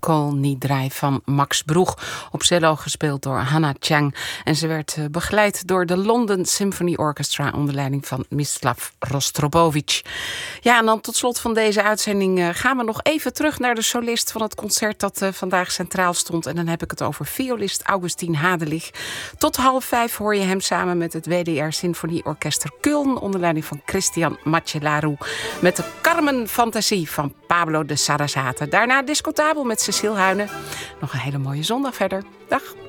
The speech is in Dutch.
Call niet draai van Max Broeg. Op cello gespeeld door Hannah Chang. En ze werd begeleid door de London Symphony Orchestra onder leiding van Mislav Rostropovich. Ja, en dan tot slot van deze uitzending gaan we nog even terug naar de solist van het concert dat vandaag centraal stond. En dan heb ik het over violist Augustin Hadelich. Tot 4:30 hoor je hem samen met het WDR Symfonieorkester Köln onder leiding van Christian Macellaro met de Carmen Fantasie van Pablo de Sarasate. Daarna Discotabel met Cecile Huyne. Nog een hele mooie zondag verder. Dag.